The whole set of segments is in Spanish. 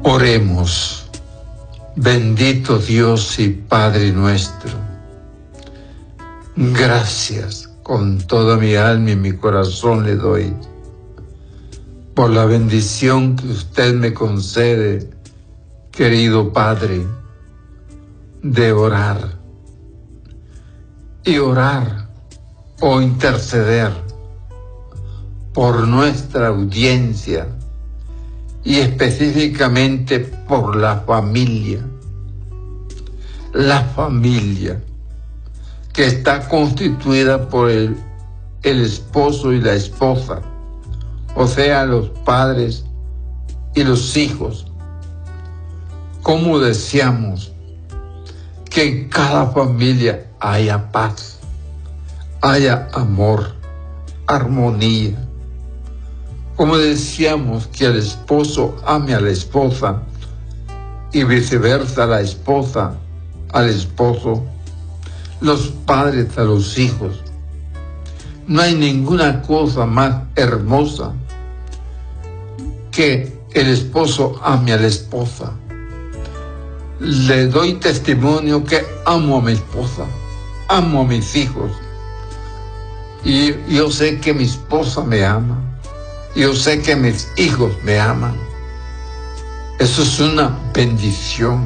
Oremos. Bendito Dios y Padre nuestro, gracias con toda mi alma y mi corazón le doy por la bendición que usted me concede, querido Padre, de orar. Y orar o interceder por nuestra audiencia y específicamente por la familia. La familia que está constituida por el esposo y la esposa, o sea, los padres y los hijos. ¿Cómo deseamos que en cada familia haya paz, haya amor, armonía? Como decíamos, que el esposo ame a la esposa y viceversa, la esposa al esposo, los padres a los hijos. No hay ninguna cosa más hermosa que el esposo ame a la esposa. Le doy testimonio que amo a mi esposa, amo a mis hijos, y yo sé que mi esposa me ama. Yo sé que mis hijos me aman. Eso es una bendición.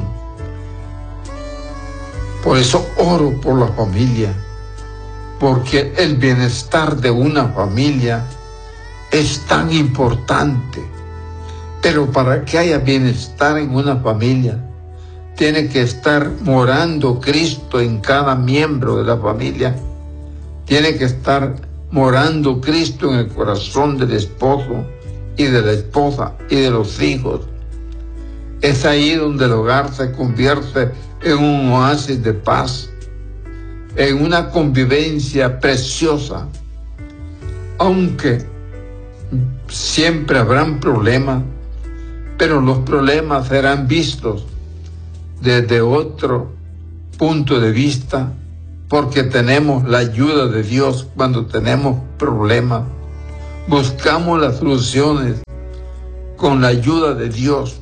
Por eso oro por la familia, porque el bienestar de una familia es tan importante. Pero para que haya bienestar en una familia, tiene que estar morando Cristo en cada miembro de la familia. Tiene que estar morando Cristo en el corazón del esposo y de la esposa y de los hijos. Es ahí donde el hogar se convierte en un oasis de paz, en una convivencia preciosa. Aunque siempre habrán problemas, pero los problemas serán vistos desde otro punto de vista, porque tenemos la ayuda de Dios cuando tenemos problemas. Buscamos las soluciones con la ayuda de Dios,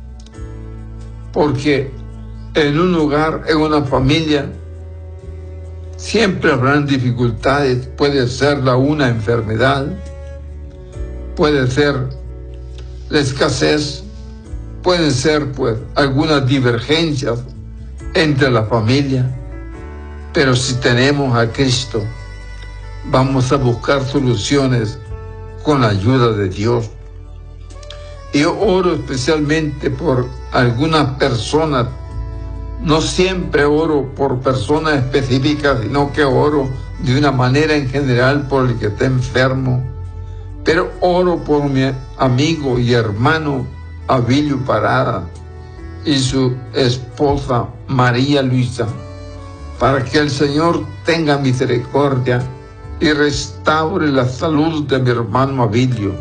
porque en un hogar, en una familia, siempre habrán dificultades. Puede ser una enfermedad, puede ser la escasez, pueden ser algunas divergencias entre la familia. Pero si tenemos a Cristo, vamos a buscar soluciones con la ayuda de Dios. Yo oro especialmente por algunas personas. No siempre oro por personas específicas, sino que oro de una manera en general por el que está enfermo. Pero oro por mi amigo y hermano Abilio Parada y su esposa María Luisa, para que el Señor tenga misericordia y restaure la salud de mi hermano Abilio.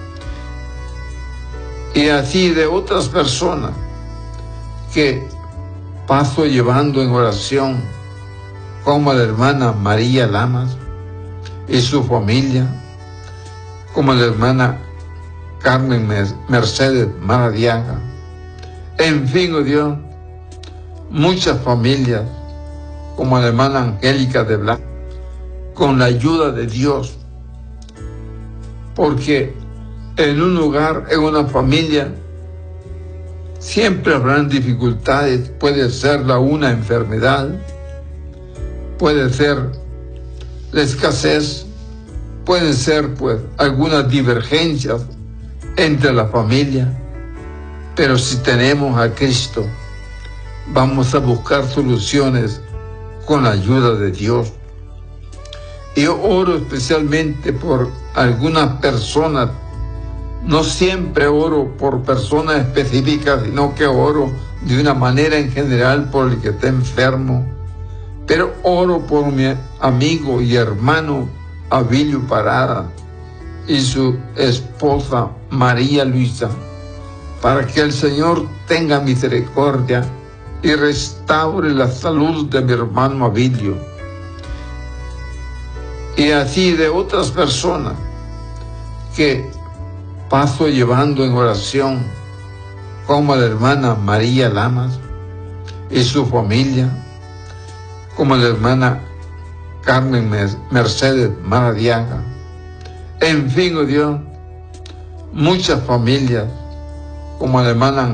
Y así de otras personas que paso llevando en oración, como la hermana María Lamas y su familia, como la hermana Carmen Mercedes Maradiaga. En fin, oh Dios, muchas familias, como la hermana Angélica de Blanco, con la ayuda de Dios, porque en un hogar, en una familia, siempre habrán dificultades. Puede ser una enfermedad, puede ser la escasez, pueden ser algunas divergencias entre la familia. Pero si tenemos a Cristo, vamos a buscar soluciones con la ayuda de Dios. Yo oro especialmente por algunas personas. No siempre oro por personas específicas, sino que oro de una manera en general por el que está enfermo. Pero oro por mi amigo y hermano Abilio Parada y su esposa María Luisa, para que el Señor tenga misericordia y restaure la salud de mi hermano Abilio. Y así de otras personas que paso llevando en oración, como la hermana María Lamas y su familia, como la hermana Carmen Mercedes Maradiaga. En fin, oh Dios, muchas familias, como la hermana